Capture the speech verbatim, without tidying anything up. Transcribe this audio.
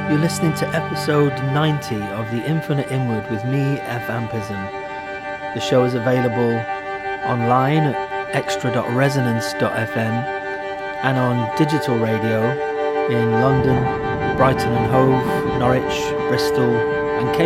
You're listening to episode ninety of The Infinite Inward with me, F. Ampism. The show is available online at extra dot resonance dot f m and on digital radio in London, Brighton and Hove, Norwich, Bristol and Cambridge.